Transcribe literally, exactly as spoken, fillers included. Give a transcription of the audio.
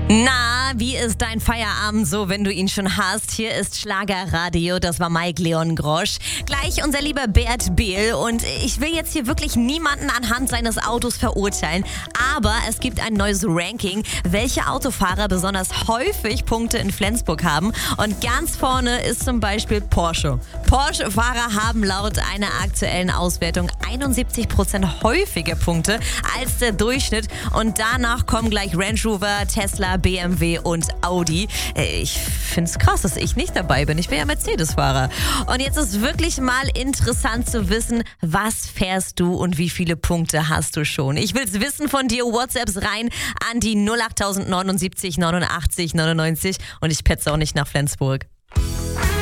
Na, wie ist dein Feierabend so, wenn du ihn schon hast? Hier ist Schlagerradio, das war Mike Leon Grosch. Gleich unser lieber Bert Behl und ich will jetzt hier wirklich niemanden anhand seines Autos verurteilen, aber es gibt ein neues Ranking, welche Autofahrer besonders häufig Punkte in Flensburg haben und ganz vorne ist zum Beispiel Porsche. Porsche-Fahrer haben laut einer aktuellen Auswertung einundsiebzig Prozent häufiger Punkte als der Durchschnitt und danach kommen gleich Range Rover, Tesla, B M W und Audi. Ich finde es krass, dass ich nicht dabei bin. Ich bin ja Mercedes-Fahrer. Und jetzt ist wirklich mal interessant zu wissen, was fährst du und wie viele Punkte hast du schon? Ich will es wissen von dir. WhatsApps rein an die null acht neunundsiebzig neunundachtzig neunundneunzig und ich petze auch nicht nach Flensburg.